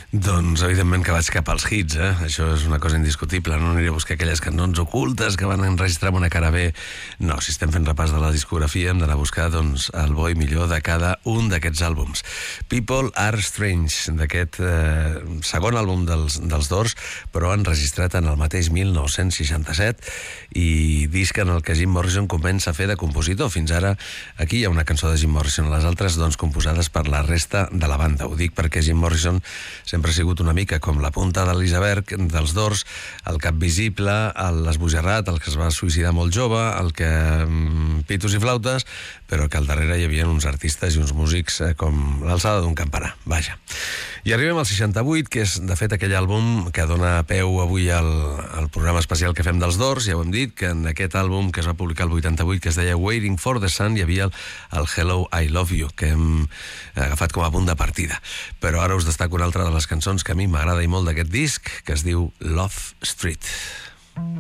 Doncs evidentment que vaig cap als hits, Això és una cosa indiscutible. No aniré a buscar aquelles cançons ocultes que van enregistrar amb una cara B. No, si estem fent repàs de la discografia hem d'anar a buscar doncs, el bo i millor de cada un d'aquests àlbums. People Are Strange, d'aquest segon àlbum dels Doors, però enregistrat en el mateix 1967, i disc en el que Jim Morrison comença a fer de compositor. Fins ara aquí hi ha una cançó de Jim Morrison, les altres doncs, composades per la resta de la banda. Ho dic perquè Jim Morrison sempre ha sigut una mica com la punta de l'iceberg dels Doors, el cap visible, l'esbojarrat, el que es va suïcidar molt jove, el que pitos i flautes, però que al darrere hi havia uns artistes i uns músics com l'alçada d'un campanar. Vaja. I arribem al 68, que és de fet aquell àlbum que dona peu avui al programa especial que fem dels Doors. Ja ho hem dit, que en aquest àlbum que es va publicar el 88, que es deia Waiting for the Sun, hi havia el Hello, I Love You, que hem agafat com a punt de partida. Però ara us destaco una altra de les cançons que a mi m'agrada i molt d'aquest disc, que es diu Love Street.